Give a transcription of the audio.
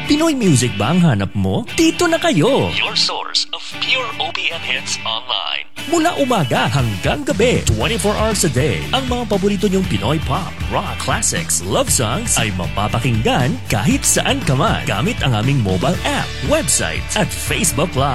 Pinoy music ba ang hanap mo? Dito na kayo! Your source of pure OPM hits online. Mula umaga hanggang gabi, 24 hours a day, ang mga paborito niyong Pinoy pop, rock, classics, love songs ay mapapakinggan kahit saan ka man gamit ang aming mobile app, website at Facebook Live.